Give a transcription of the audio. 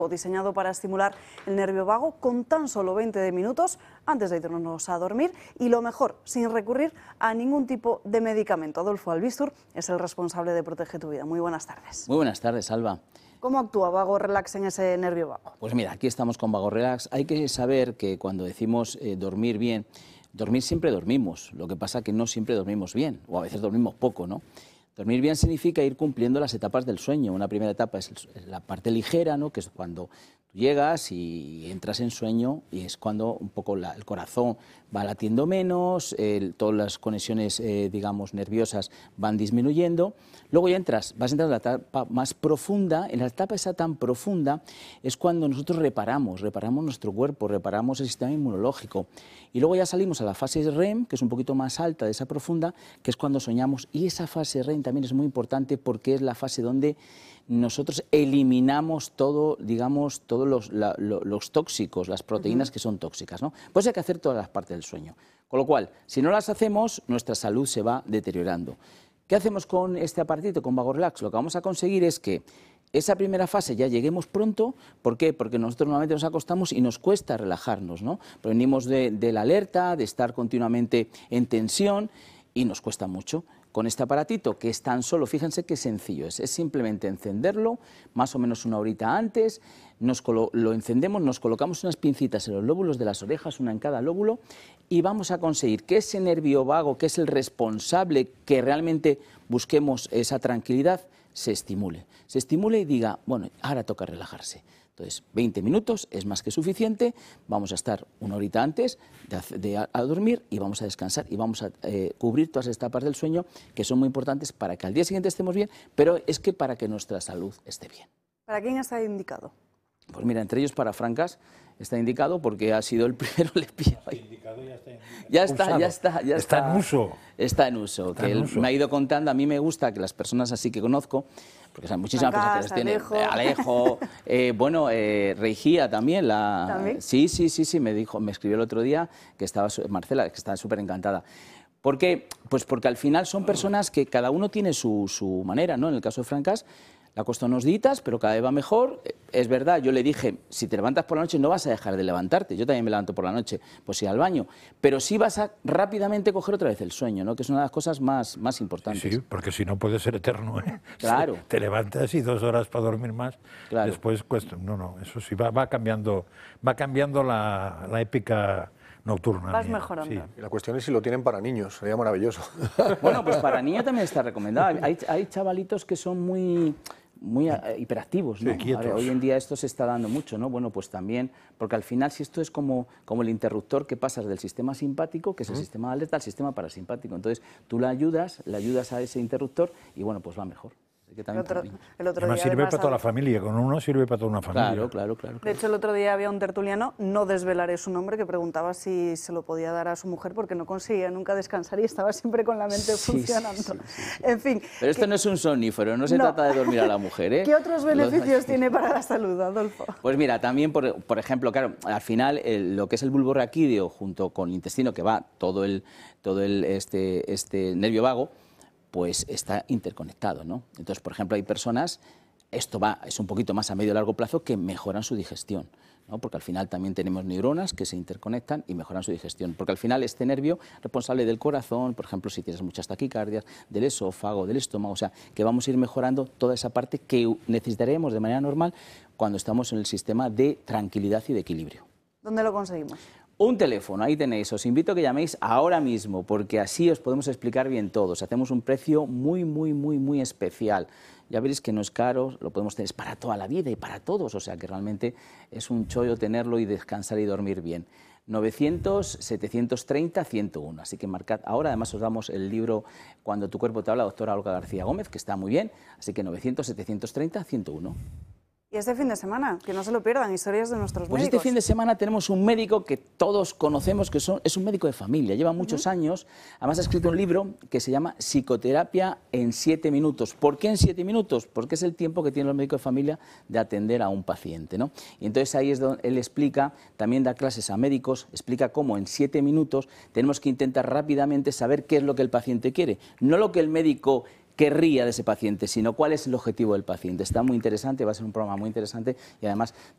diseñado para estimular el nervio vago con tan solo 20 minutos antes de irnos a dormir y lo mejor, sin recurrir a ningún tipo de medicamento. Adolfo Albistur es el responsable de Protege tu Vida. Muy buenas tardes. Muy buenas tardes, Alba. ¿Cómo actúa Vago Relax en ese nervio vago? Pues mira, aquí estamos con Vago Relax. Hay que saber que cuando decimos dormir bien, dormir siempre dormimos. Lo que pasa es que no siempre dormimos bien, o a veces dormimos poco, ¿no? Dormir bien significa ir cumpliendo las etapas del sueño. Una primera etapa es la parte ligera, ¿no? Que es cuando tú llegas y entras en sueño y es cuando un poco el corazón va latiendo menos, todas las conexiones, digamos, nerviosas van disminuyendo. Luego ya vas entrando en la etapa más profunda. En la etapa esa tan profunda es cuando nosotros reparamos nuestro cuerpo, reparamos el sistema inmunológico. Y luego ya salimos a la fase REM, que es un poquito más alta de esa profunda, que es cuando soñamos. Y esa fase REM también es muy importante porque es la fase donde nosotros eliminamos todo, digamos, todos los tóxicos, las proteínas que son tóxicas, ¿no? Pues hay que hacer todas las partes del sueño. Con lo cual, si no las hacemos, nuestra salud se va deteriorando. ¿Qué hacemos con este aparatito, con Vago Relax? Lo que vamos a conseguir es que esa primera fase ya lleguemos pronto. ¿Por qué? Porque nosotros normalmente nos acostamos y nos cuesta relajarnos, ¿no? Venimos de la alerta, de estar continuamente en tensión y nos cuesta mucho. Con este aparatito, que es tan solo, fíjense qué sencillo es simplemente encenderlo, más o menos una horita antes, lo encendemos, nos colocamos unas pincitas en los lóbulos de las orejas, una en cada lóbulo, y vamos a conseguir que ese nervio vago, que es el responsable que realmente busquemos esa tranquilidad, se estimule y diga, bueno, ahora toca relajarse. Entonces, 20 minutos es más que suficiente, vamos a estar una horita antes a dormir y vamos a descansar y vamos a cubrir todas las etapas del sueño que son muy importantes para que al día siguiente estemos bien, pero es que para que nuestra salud esté bien. ¿Para quién está indicado? Pues mira, entre ellos para Francas está indicado porque ha sido el primero, le pillo ahí. Ya está en uso. Está en uso, que él me ha ido contando. A mí me gusta que las personas así que conozco, porque son muchísimas personas que les tienen, Alejo, Reigía también, ¿También? Sí, me escribió el otro día que estaba Marcela, que estaba súper encantada. ¿Por qué? Pues porque al final son personas que cada uno tiene su manera, ¿no? En el caso de Francas, le ha costado unos días, pero cada vez va mejor. Es verdad, yo le dije, si te levantas por la noche no vas a dejar de levantarte. Yo también me levanto por la noche, pues ir al baño. Pero sí vas a rápidamente coger otra vez el sueño, ¿no? Que es una de las cosas más importantes. Sí, porque si no puede ser eterno, ¿eh? Claro. Te levantas y 2 horas para dormir más, claro. Después cuesta. No, eso sí, va cambiando la épica nocturna. Vas mejorando. Sí. Y la cuestión es si lo tienen para niños, sería maravilloso. Bueno, pues para niños también está recomendado. Hay chavalitos que son muy hiperactivos, ¿no? Sí, Hoy en día esto se está dando mucho, ¿no? Bueno, pues también, porque al final si esto es como el interruptor que pasas del sistema simpático, que es el sistema de alerta, al sistema parasimpático. Entonces tú le ayudas a ese interruptor y bueno, pues va mejor. El otro Además día, sirve para toda la familia, con uno sirve para toda una familia. Claro. De hecho, el otro día había un tertuliano, no desvelaré su nombre, que preguntaba si se lo podía dar a su mujer porque no conseguía nunca descansar y estaba siempre con la mente funcionando. Sí. En fin. Pero esto no es un somnífero, no se trata de dormir a la mujer, ¿eh? ¿Qué otros beneficios tiene para la salud, Adolfo? Pues mira, también, por ejemplo, claro, al final lo que es el bulbo raquídeo junto con el intestino, que va todo este nervio vago, pues está interconectado, ¿no? Entonces, por ejemplo, hay personas, es un poquito más a medio y largo plazo, que mejoran su digestión, ¿no? Porque al final también tenemos neuronas que se interconectan y mejoran su digestión, porque al final este nervio responsable del corazón, por ejemplo, si tienes muchas taquicardias, del esófago, del estómago, o sea, que vamos a ir mejorando toda esa parte que necesitaremos de manera normal cuando estamos en el sistema de tranquilidad y de equilibrio. ¿Dónde lo conseguimos? Un teléfono, ahí tenéis, os invito a que llaméis ahora mismo, porque así os podemos explicar bien todo. Hacemos un precio muy especial. Ya veréis que no es caro, lo podemos tener para toda la vida y para todos, o sea que realmente es un chollo tenerlo y descansar y dormir bien. 900-730-101, así que marcad ahora. Además os damos el libro Cuando tu cuerpo te habla, doctora Olga García Gómez, que está muy bien, así que 900-730-101. Y este fin de semana, que no se lo pierdan, historias de nuestros pues médicos. Este fin de semana tenemos un médico que todos conocemos, que es un médico de familia, lleva muchos años, además ha escrito un libro que se llama Psicoterapia en 7 minutos. ¿Por qué en 7 minutos? Porque es el tiempo que tiene el médico de familia de atender a un paciente, ¿no? Y entonces ahí es donde él explica, también da clases a médicos, explica cómo en 7 minutos tenemos que intentar rápidamente saber qué es lo que el paciente quiere, no lo que el médico querría de ese paciente, sino cuál es el objetivo del paciente. Está muy interesante, va a ser un programa muy interesante y además